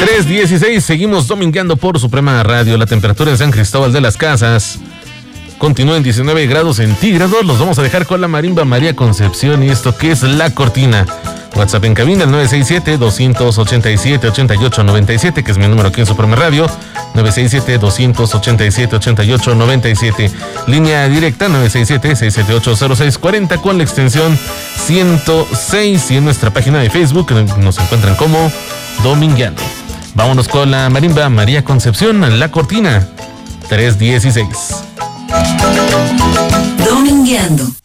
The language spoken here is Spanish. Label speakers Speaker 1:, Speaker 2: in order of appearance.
Speaker 1: 3:16, seguimos domingueando por Suprema Radio. La temperatura en San Cristóbal de las Casas continúa en 19 grados centígrados. Los vamos a dejar con la marimba María Concepción y esto que es La Cortina. WhatsApp en cabina, el 967-287-8897, que es mi número aquí en Suprema Radio. 967-287-8897. Línea directa 967-678-0640 con la extensión 106. Y en nuestra página de Facebook nos encuentran como Domingueando. Vámonos con la marimba María Concepción, La Cortina. 3:16.
Speaker 2: Domingueando.